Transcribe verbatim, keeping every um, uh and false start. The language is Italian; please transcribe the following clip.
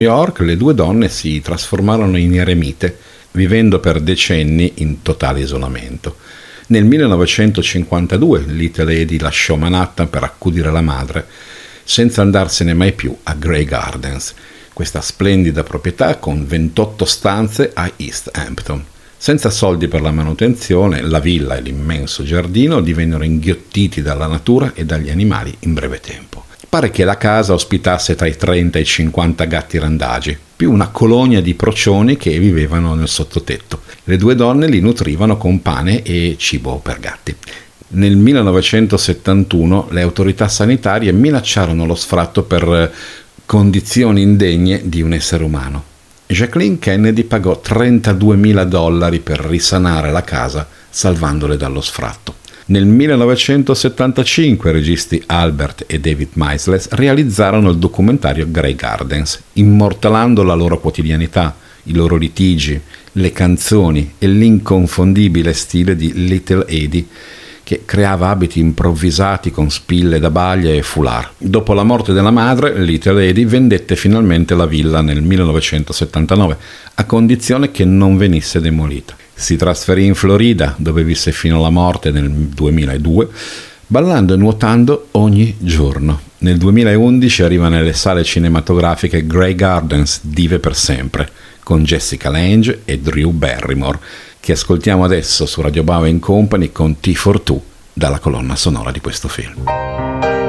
York le due donne si trasformarono in eremite, vivendo per decenni in totale isolamento. Nel millenovecentocinquantadue Little Eddie lasciò Manhattan per accudire la madre, senza andarsene mai più a Grey Gardens, questa splendida proprietà con ventotto stanze a East Hampton. Senza soldi per la manutenzione, la villa e l'immenso giardino divennero inghiottiti dalla natura e dagli animali in breve tempo. Pare che la casa ospitasse tra i trenta e i cinquanta gatti randagi, più una colonia di procioni che vivevano nel sottotetto. Le due donne li nutrivano con pane e cibo per gatti. Nel millenovecentosettantuno le autorità sanitarie minacciarono lo sfratto per condizioni indegne di un essere umano. Jacqueline Kennedy pagò trentaduemila dollari per risanare la casa, salvandole dallo sfratto. Nel millenovecentosettantacinque i registi Albert e David Maysles realizzarono il documentario Grey Gardens, immortalando la loro quotidianità, i loro litigi, le canzoni e l'inconfondibile stile di Little Eddie, che creava abiti improvvisati con spille da baglia e foulard. Dopo la morte della madre, Little Eddie vendette finalmente la villa nel millenovecentosettantanove, a condizione che non venisse demolita. Si trasferì in Florida, dove visse fino alla morte nel duemiladue, ballando e nuotando ogni giorno. Nel duemilaundici arriva nelle sale cinematografiche Grey Gardens, Dive per sempre, con Jessica Lange e Drew Barrymore, che ascoltiamo adesso su Radio Bauer and Company con T for Two, dalla colonna sonora di questo film.